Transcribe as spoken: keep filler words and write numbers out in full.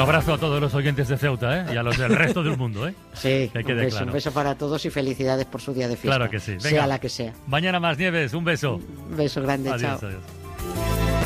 abrazo a todos los oyentes de Ceuta, ¿eh? Y a los del resto del mundo, ¿eh? Sí, que un quede beso, claro. un beso para todos y felicidades por su día de fiesta. Claro que sí. Venga. Sea la que sea. Mañana más, Nieves, un beso. Un beso grande, Adiós, chao. adiós.